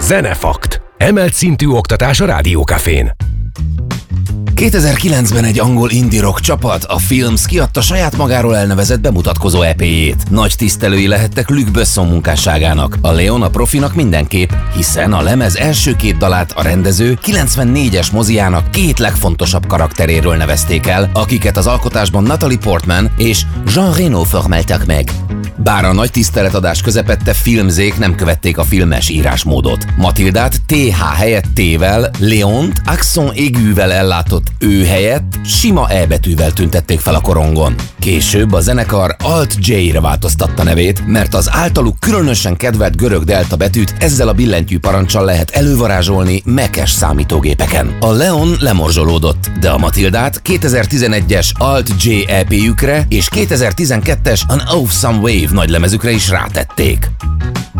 Zenefakt. Emelt szintű oktatás a Rádiókafén. 2009-ben egy angol indie rock csapat, a Films kiadta saját magáról elnevezett bemutatkozó EP-jét. Nagy tisztelői lehettek Luc Besson munkásságának. A Leon a profinak mindenképp, hiszen a lemez első két dalát a rendező 94-es moziának két legfontosabb karakteréről nevezték el, akiket az alkotásban Natalie Portman és Jean Reno formáltak meg. Bár a nagy tiszteletadás közepette filmzék nem követték a filmes írásmódot. Matildát TH helyett T-vel, Leont accent aiguvel ellátott ő helyett sima E betűvel tüntették fel a korongon. Később a zenekar Alt J-re változtatta nevét, mert az általuk különösen kedvelt görög delta betűt ezzel a billentyű parancsal lehet elővarázsolni Mac-es számítógépeken. A Leon lemorzsolódott, de a Matildát 2011-es Alt J EP-jükre és 2012-es An Awesome Wave nagylemezükre is rátették.